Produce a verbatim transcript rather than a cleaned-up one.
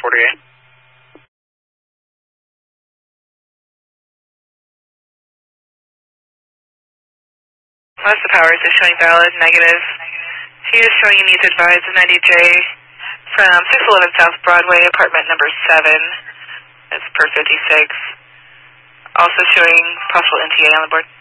forty-eight. Most of the powers is showing valid, negative. He is showing you need to advise the ninety J from six eleven South Broadway, apartment number seven. That's per fifty-six. Also showing possible N T A on the board.